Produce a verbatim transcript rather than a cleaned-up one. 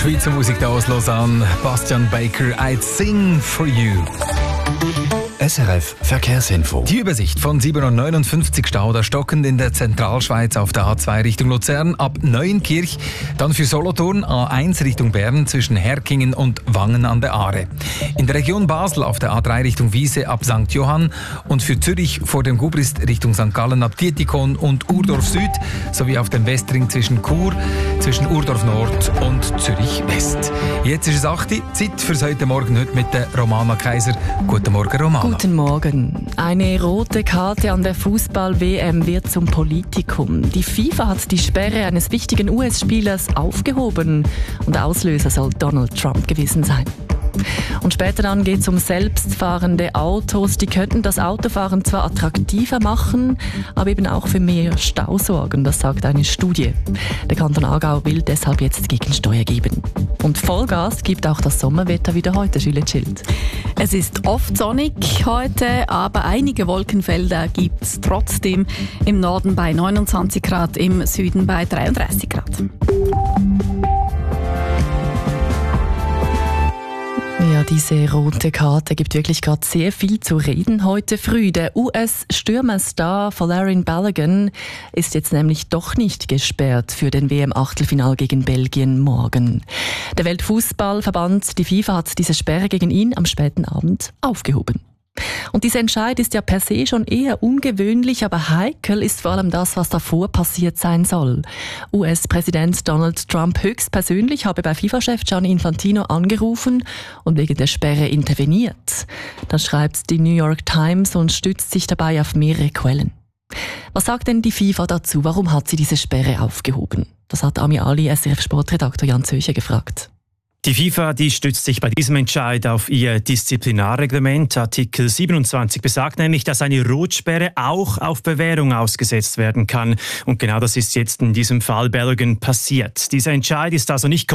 Schweizer Musik da aus Lausanne. Bastian Baker, I'd Sing for You. S R F Verkehrsinfo. Die Übersicht von siebenhundertneunundfünfzig Stau, da stockend in der Zentralschweiz auf der A zwei Richtung Luzern ab Neuenkirch, dann für Solothurn A eins Richtung Bern zwischen Herkingen und Wangen an der Aare. In der Region Basel auf der A drei Richtung Wiese ab Sankt Johann und für Zürich vor dem Gubrist Richtung Sankt Gallen ab Dietikon und Urdorf Süd sowie auf dem Westring zwischen Chur, zwischen Urdorf Nord und Zürich West. Jetzt ist es acht Uhr, Zeit fürs heute Morgen heute mit der Romana Kaiser. Guten Morgen, Romana. Guten Morgen. Eine rote Karte an der Fußball-W M wird zum Politikum. Die FIFA hat die Sperre eines wichtigen U S-Spielers aufgehoben und Auslöser soll Donald Trump gewesen sein. Und später dann geht es um selbstfahrende Autos. Die könnten das Autofahren zwar attraktiver machen, aber eben auch für mehr Stau sorgen, das sagt eine Studie. Der Kanton Aargau will deshalb jetzt Gegensteuer geben. Und Vollgas gibt auch das Sommerwetter wieder heute, Juliette Schild. Es ist oft sonnig heute, aber einige Wolkenfelder gibt es trotzdem. Im Norden bei neunundzwanzig Grad, im Süden bei dreiunddreißig Grad. Ja, diese rote Karte gibt wirklich gerade sehr viel zu reden heute früh. Der U S-Stürmerstar Folarin Balogun ist jetzt nämlich doch nicht gesperrt für den W M-Achtelfinal gegen Belgien morgen. Der Weltfußballverband, die FIFA, hat diese Sperre gegen ihn am späten Abend aufgehoben. Und dieser Entscheid ist ja per se schon eher ungewöhnlich, aber heikel ist vor allem das, was davor passiert sein soll. U S-Präsident Donald Trump höchstpersönlich habe bei FIFA-Chef Gianni Infantino angerufen und wegen der Sperre interveniert. Das schreibt die New York Times und stützt sich dabei auf mehrere Quellen. Was sagt denn die FIFA dazu? Warum hat sie diese Sperre aufgehoben? Das hat Ami Ali, S R F-Sportredaktor Jan Zöcher, gefragt. Die FIFA, die stützt sich bei diesem Entscheid auf ihr Disziplinarreglement. Artikel siebenundzwanzig besagt nämlich, dass eine Rotsperre auch auf Bewährung ausgesetzt werden kann. Und genau das ist jetzt in diesem Fall Balogun passiert. Dieser Entscheid ist also nicht